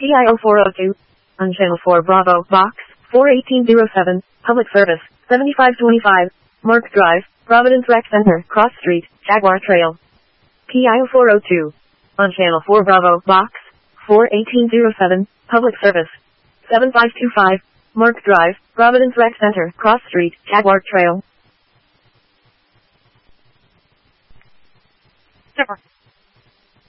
PIO 402. On Channel 4 Bravo, Box 41807, Public Service, 7525, Mark Drive, Providence Rec Center, Cross Street, Jaguar Trail. PIO 402. On Channel 4 Bravo, Box 41807, Public Service, 7525, Mark Drive, Providence Rec Center, Cross Street, Jaguar Trail. Super.